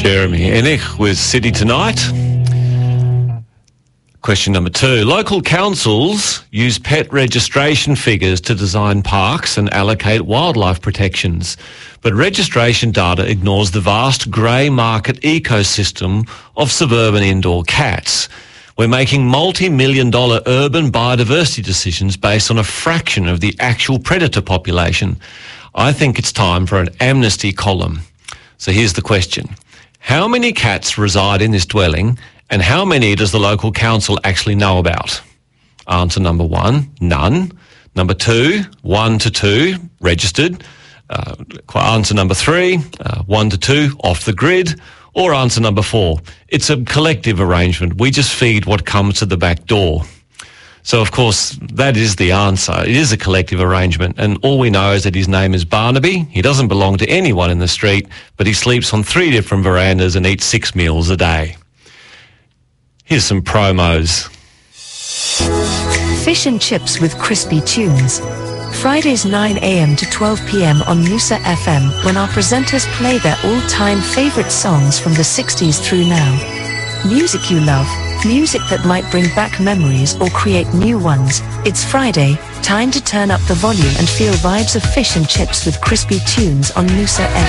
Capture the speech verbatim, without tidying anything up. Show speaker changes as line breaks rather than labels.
Jeremy Enich with City Tonight. Question number two. Local councils use pet registration figures to design parks and allocate wildlife protections. But registration data ignores the vast grey market ecosystem of suburban indoor cats. We're making multi-million dollar urban biodiversity decisions based on a fraction of the actual predator population. I think it's time for an amnesty column. So here's the question. How many cats reside in this dwelling and how many does the local council actually know about? Answer number one, none. Number two, one to two, registered. Uh, answer number three, uh, one to two, off the grid. Or answer number four, it's a collective arrangement. We just feed what comes to the back door. So, of course, that is the answer. It is a collective arrangement. And all we know is that his name is Barnaby. He doesn't belong to anyone in the street, but he sleeps on three different verandas and eats six meals a day. Here's some promos.
Fish and chips with crispy tunes. Fridays nine a m to twelve p m on Noosa F M, when our presenters play their all-time favourite songs from the sixties through now. Music you love, music that might bring back memories or create new ones. It's Friday, time to turn up the volume and feel vibes of fish and chips with crispy tunes on Noosa F M.